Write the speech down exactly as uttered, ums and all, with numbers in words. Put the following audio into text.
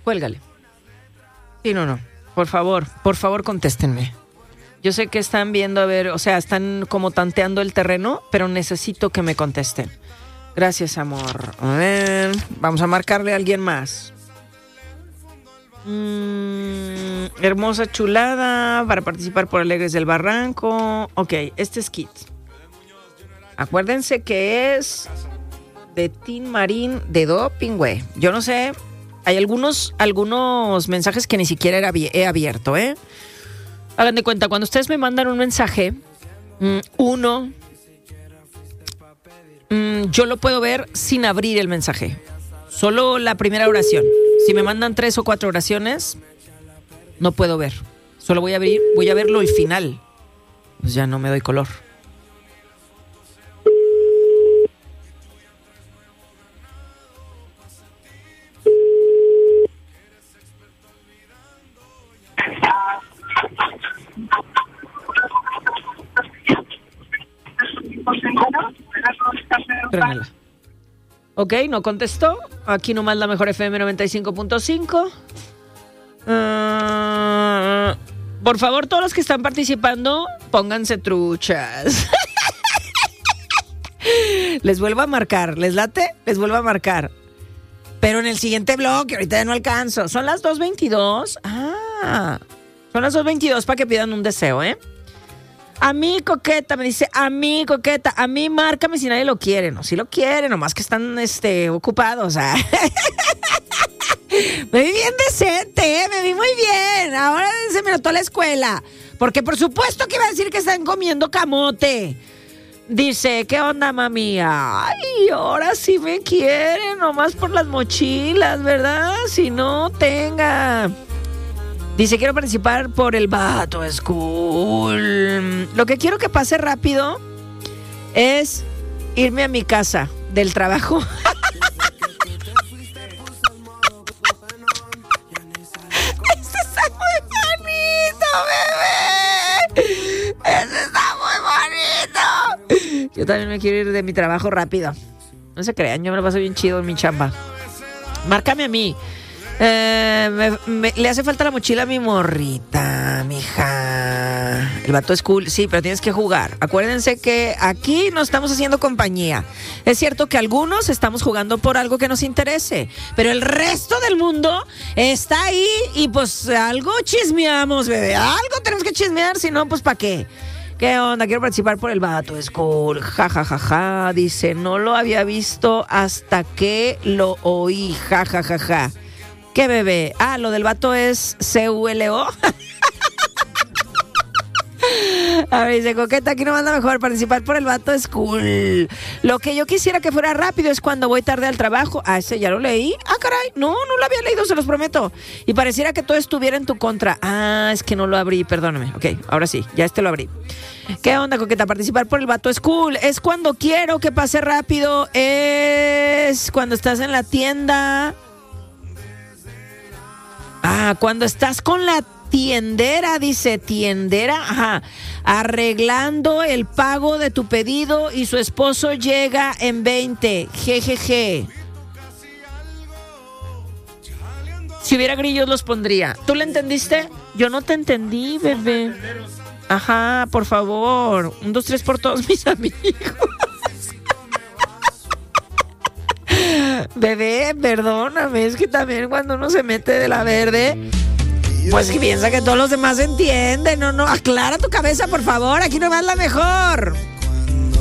Cuélgale. Sí, no, no. Por favor, por favor, contéstenme. Yo sé que están viendo, a ver, o sea, están como tanteando el terreno, pero necesito que me contesten. Gracias, amor. A ver, vamos a marcarle a alguien más. Mm, hermosa chulada para participar por Alegres del Barranco. Ok, este es Kit. Acuérdense que es de Tin Marín de doping, güey. Yo no sé. Hay algunos, algunos mensajes que ni siquiera he abierto, ¿eh? Hagan de cuenta, cuando ustedes me mandan un mensaje, mmm, uno, mmm, yo lo puedo ver sin abrir el mensaje. Solo la primera oración. Si me mandan tres o cuatro oraciones, no puedo ver. Solo voy a abrir, voy a verlo el final. Pues ya no me doy color. Trénala. Ok, no contestó. Aquí nomás la mejor F M noventa y cinco punto cinco. Uh, por favor, todos los que están participando, pónganse truchas. Les vuelvo a marcar. ¿Les late? Les vuelvo a marcar. Pero en el siguiente bloque, ahorita ya no alcanzo. Son las dos veintidós. Ah, son las dos veintidós para que pidan un deseo, ¿eh? A mí, coqueta, me dice, a mí, coqueta, a mí, márcame si nadie lo quiere. No, si lo quieren, nomás que están este, ocupados. ¿Ah? Me vi bien decente, ¿eh? Me vi muy bien. Ahora se me notó la escuela. Porque por supuesto que iba a decir que están comiendo camote. Dice, ¿qué onda, mami? Ay, ahora sí me quieren, nomás por las mochilas, ¿verdad? Si no, tenga... Dice, quiero participar por el Vato School. Lo que quiero que pase rápido es irme a mi casa del trabajo. Este está muy bonito, bebé. Este está muy bonito. Yo también me quiero ir de mi trabajo rápido. No se crean, yo me lo paso bien chido en mi chamba. Márcame a mí. Eh, me, me, le hace falta la mochila a mi morrita, mija. El Vato es cool, sí, pero tienes que jugar. Acuérdense que aquí no estamos haciendo compañía. Es cierto que algunos estamos jugando por algo que nos interese, pero el resto del mundo está ahí y pues algo chismeamos, bebé. Algo tenemos que chismear, si no, pues ¿para qué? ¿Qué onda? Quiero participar por el Vato School. Ja, ja, ja, ja. Dice, no lo había visto hasta que lo oí. Ja, ja, ja, ja. ¿Qué, bebé? Ah, lo del vato es C U L O. A ver, dice, coqueta, aquí no manda mejor participar por el Vato School. Lo que yo quisiera que fuera rápido es cuando voy tarde al trabajo. Ah, ese ya lo leí. Ah, caray, no, no lo había leído, se los prometo. Y pareciera que todo estuviera en tu contra. Ah, es que no lo abrí, perdóname. Ok, ahora sí, ya este lo abrí. ¿Qué onda, coqueta? Participar por el Vato School es cuando quiero que pase rápido. Es cuando estás en la tienda. Ah, cuando estás con la tiendera, dice, tiendera, ajá, arreglando el pago de tu pedido y su esposo llega en veinte, jejeje. Si hubiera grillos los pondría. ¿Tú le entendiste? Yo no te entendí, bebé. Ajá, por favor, un, dos, tres por todos mis amigos. Bebé, perdóname, es que también cuando uno se mete de la verde, pues que piensa que todos los demás entienden. No, no, aclara tu cabeza, por favor, aquí no va la mejor.